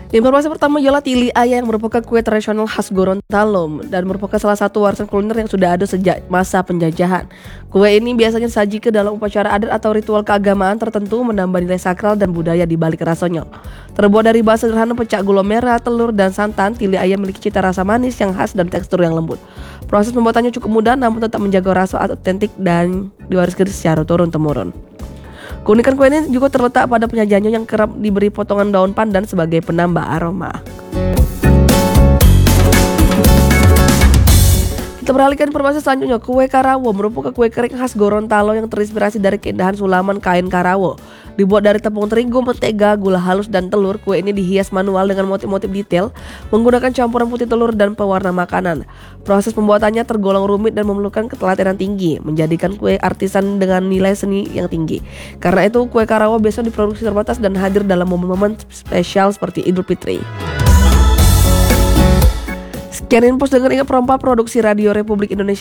Informasi pertama ialah tili ayah yang merupakan kue tradisional khas Gorontalo dan merupakan salah satu warisan kuliner yang sudah ada sejak masa penjajahan. Kue ini biasanya disajikan dalam upacara adat atau ritual keagamaan tertentu, menambah nilai sakral dan budaya di balik rasanya. Terbuat dari bahan sederhana pecah gula merah, telur, dan santan, tili ayah memiliki cita rasa manis yang khas dan tekstur yang lembut. Proses pembuatannya cukup mudah namun tetap menjaga rasa otentik dan diwariskan secara turun-temurun. Keunikan kue ini juga terletak pada penyajiannya yang kerap diberi potongan daun pandan sebagai penambah aroma. Kita beralih ke informasi selanjutnya. Kue Karawo merupakan kue kering khas Gorontalo yang terinspirasi dari keindahan sulaman kain Karawo. Dibuat dari tepung terigu, mentega, gula halus, dan telur, kue ini dihias manual dengan motif-motif detail menggunakan campuran putih telur dan pewarna makanan. Proses pembuatannya tergolong rumit dan memerlukan ketelatenan tinggi, menjadikan kue artisan dengan nilai seni yang tinggi. Karena itu, kue Karawo biasa diproduksi terbatas dan hadir dalam momen-momen spesial seperti Idul Fitri. Sekian info dengan Ingat Perompa Produksi Radio Republik Indonesia.